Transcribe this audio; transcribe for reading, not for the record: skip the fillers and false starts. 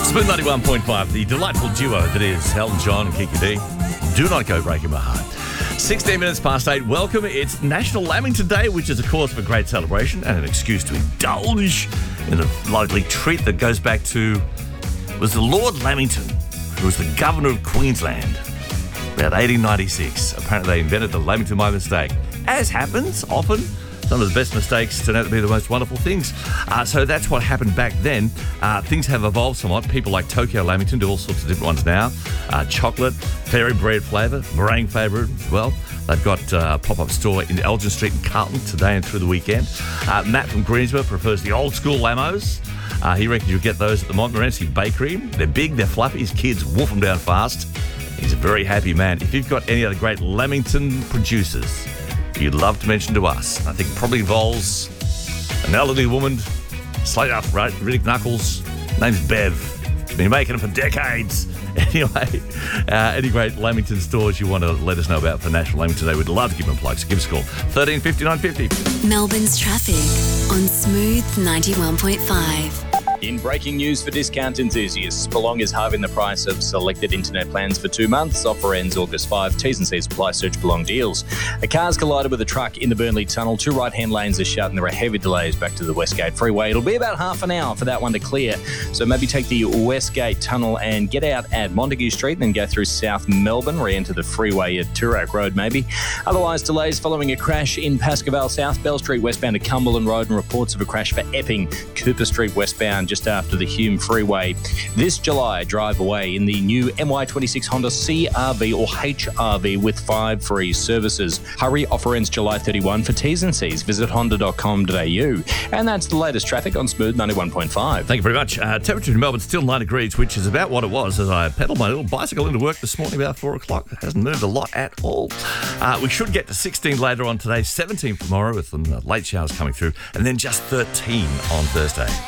Smooth 91.5, the delightful duo that is Elton John and Kiki D. Do not go breaking my heart. 16 minutes past 8. Welcome. It's National Lamington Day, which is a cause for great celebration and an excuse to indulge in a lovely treat that goes back to, was the Lord Lamington, who was the governor of Queensland about 1896. Apparently they invented the Lamington by mistake. As happens often, some of the best mistakes turn out to be the most wonderful things. So that's what happened back then. Things have evolved somewhat. People like Tokyo Lamington do all sorts of different ones now. Chocolate, fairy bread flavour, meringue favourite as well. They've got a pop-up store in Elgin Street in Carlton today and through the weekend. Matt from Greensborough prefers the old school Lamos. He reckons you'll get those at the Montmorency Bakery. They're big, they're fluffy. His kids wolf them down fast. He's a very happy man. If you've got any other great Lamington producers you'd love to mention to us, I think it probably involves an elderly woman, slightly up, right? Riddick Knuckles. Name's Bev. Been making them for decades. Anyway, any great Lamington stores you want to let us know about for National Lamington Day, we'd love to give them a plug. So give us a call. 13 59 50. Melbourne's traffic on Smooth 91.5. In breaking news for discount enthusiasts, Belong is halving the price of selected internet plans for 2 months. Offer ends August 5. T's and C's apply. Search Belong deals. A car's collided with a truck in the Burnley Tunnel. 2 right-hand lanes are shut and there are heavy delays back to the Westgate Freeway. It'll be about half an hour for that one to clear. So maybe take the Westgate Tunnel and get out at Montague Street and then go through South Melbourne, re-enter the freeway at Toorak Road maybe. Otherwise, delays following a crash in Pascoe South Bell Street westbound to Cumberland Road and reports of a crash for Epping, Cooper Street westbound just after the Hume Freeway. This July, drive away in the new MY26 Honda CR-V or HR-V with 5 free services. Hurry, offer ends July 31. For T's and C's, visit honda.com.au. And that's the latest traffic on Smooth 91.5. Thank you very much. Temperature in Melbourne still 9 degrees, which is about what it was as I pedalled my little bicycle into work this morning about 4 o'clock. It hasn't moved a lot at all. We should get to 16 later on today, 17 tomorrow with some late showers coming through, and then just 13 on Thursday.